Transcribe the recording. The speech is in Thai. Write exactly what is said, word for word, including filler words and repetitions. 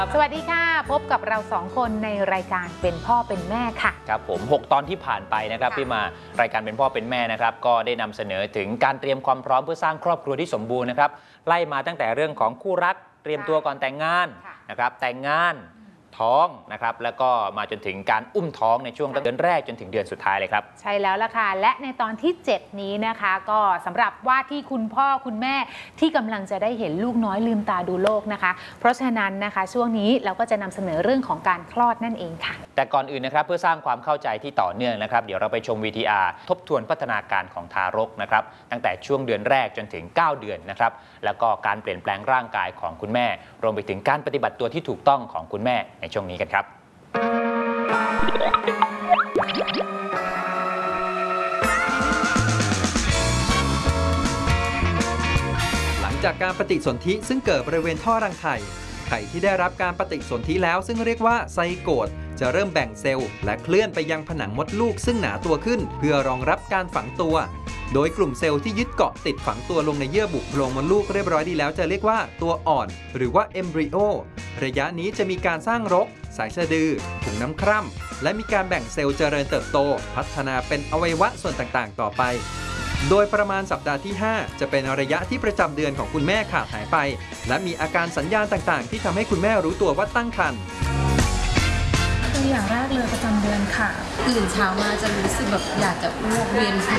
สวัสดีค่ะพบกับเราสองคนในรายการเป็นพ่อเป็นแม่ค่ะครับผมหกตอนที่ผ่านไปนะครับพี่มารายการเป็นพ่อเป็นแม่นะครับก็ได้นำเสนอถึงการเตรียมความพร้อมเพื่อสร้างครอบครัวที่สมบูรณ์นะครับไล่มาตั้งแต่เรื่องของคู่รักเตรียมตัวก่อนแต่งงานนะครับแต่งงานท้องนะครับแล้วก็มาจนถึงการอุ้มท้องในช่วงเดือนแรกจนถึงเดือนสุดท้ายเลยครับใช่แล้วล่ะค่ะและในตอนที่เจ็ดนี้นะคะก็สำหรับว่าที่คุณพ่อคุณแม่ที่กำลังจะได้เห็นลูกน้อยลืมตาดูโลกนะคะเพราะฉะนั้นนะคะช่วงนี้เราก็จะนำเสนอเรื่องของการคลอดนั่นเองค่ะแต่ก่อนอื่นนะครับเพื่อสร้างความเข้าใจที่ต่อเนื่องนะครับเดี๋ยวเราไปชม วี ที อาร์ ทบทวนพัฒนาการของทารกนะครับตั้งแต่ช่วงเดือนแรกจนถึงเก้าเดือนนะครับแล้วก็การเปลี่ยนแปลงร่างกายของคุณแม่รวมไปถึงการปฏิบัติตัวที่ถูกต้องของคุณแม่ในช่วงนี้กันครับหลังจากการปฏิสนธิซึ่งเกิดบริเวณท่อรังไข่ไข่ที่ได้รับการปฏิสนธิแล้วซึ่งเรียกว่าไซโกตจะเริ่มแบ่งเซลล์และเคลื่อนไปยังผนังมดลูกซึ่งหนาตัวขึ้นเพื่อรองรับการฝังตัวโดยกลุ่มเซลล์ที่ยึดเกาะติดฝังตัวลงในเยื่อบุโพรงมดลูกเรียบร้อยดีแล้วจะเรียกว่าตัวอ่อนหรือว่าเอมบริโอระยะนี้จะมีการสร้างรกสายสะดือถุงน้ำคร่ำและมีการแบ่งเซลล์เจริญเติบโตพัฒนาเป็นอวัยวะส่วนต่างๆต่อไปโดยประมาณสัปดาห์ที่ห้าจะเป็นระยะที่ประจำเดือนของคุณแม่ขาดหายไปและมีอาการสัญญาณต่างๆที่ทำให้คุณแม่รู้ตัวว่าตั้งครรภ์คืออย่างแรกเลยประจำเดือนค่ะตื่นเช้ามาจะรู้สึกแบบอยากจะอ้วกเวียนหั